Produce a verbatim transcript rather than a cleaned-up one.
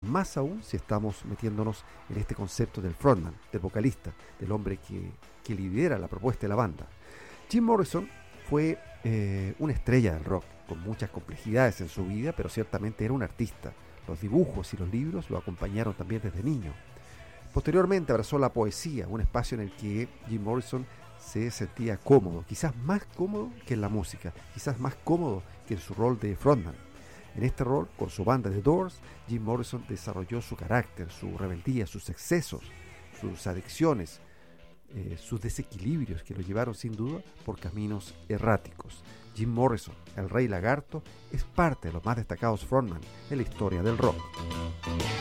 más aún si estamos metiéndonos en este concepto del frontman, del vocalista, del hombre que, que lidera la propuesta de la banda. Jim Morrison fue eh, una estrella del rock, con muchas complejidades en su vida, pero ciertamente era un artista. Los dibujos y los libros lo acompañaron también desde niño. Posteriormente abrazó la poesía, un espacio en el que Jim Morrison se sentía cómodo, quizás más cómodo que en la música, quizás más cómodo que en su rol de frontman. En este rol, con su banda The Doors, Jim Morrison desarrolló su carácter, su rebeldía, sus excesos, sus adicciones, eh, sus desequilibrios que lo llevaron sin duda por caminos erráticos. Jim Morrison, el Rey Lagarto, es parte de los más destacados frontman en la historia del rock.